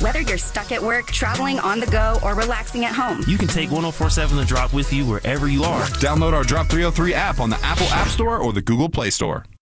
Whether you're stuck at work, traveling on the go, or relaxing at home, you can take 104.7 The Drop with you wherever you are. Download our Drop 303 app on the Apple App Store or the Google Play Store.